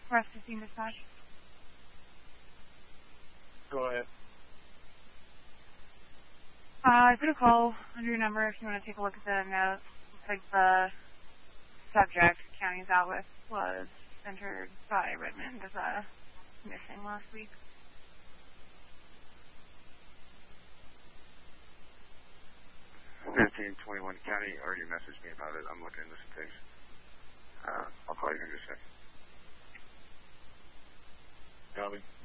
West 15 dispatch. Go ahead. I put a call under your number if you want to take a look at the notes. Looks like the subject county's out with was entered by Redmond as a missing last week. 1521 County already messaged me about it. I'm looking into some things. I'll call you in just a second. Copy.